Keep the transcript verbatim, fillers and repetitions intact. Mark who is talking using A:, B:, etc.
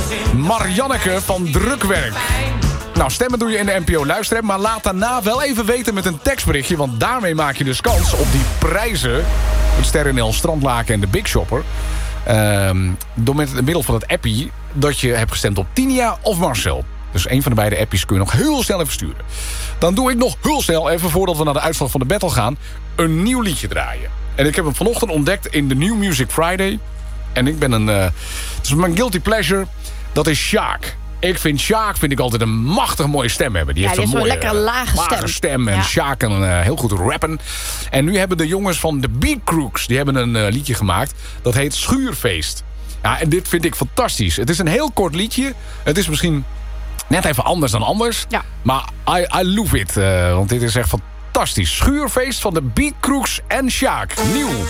A: Marianneke van Drukwerk. Nou, stemmen doe je in de N P O Luisterapp, maar laat daarna wel even weten met een tekstberichtje, want daarmee maak je dus kans op die prijzen. Het Sterrenel, Strandlaken en de Big Shopper. Um, door met het middel van het appie dat je hebt gestemd op Tinia of Marcel. Dus een van de beide appies kun je nog heel snel even sturen. Dan doe ik nog heel snel, even voordat we naar de uitslag van de battle gaan, een nieuw liedje draaien. En ik heb hem vanochtend ontdekt in de New Music Friday. En ik ben een... Uh, het is mijn guilty pleasure. Dat is Sjaak. Ik vind Sjaak vind ik altijd een machtig mooie stem hebben. Die
B: ja,
A: heeft
B: die
A: een mooie
B: lekkere lage stem.
A: lage stem. En ja. Sjaak kan uh, heel goed rappen. En nu hebben de jongens van de Beat Crooks, die hebben een uh, liedje gemaakt. Dat heet Schuurfeest. Ja, en dit vind ik fantastisch. Het is een heel kort liedje. Het is misschien net even anders dan anders. Ja. Maar I, I love it. Uh, want dit is echt fantastisch. Schuurfeest van de Beat Crooks en Sjaak. Nieuw.